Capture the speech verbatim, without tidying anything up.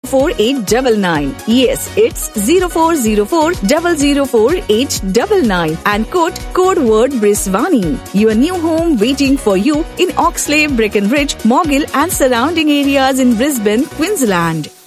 four eight nine nine. Yes, it's zero four zero four zero zero four eight nine nine and quote code word Briswani. Your new home waiting for you in Oxley, Breckenridge, Moggill and surrounding areas in Brisbane, Queensland.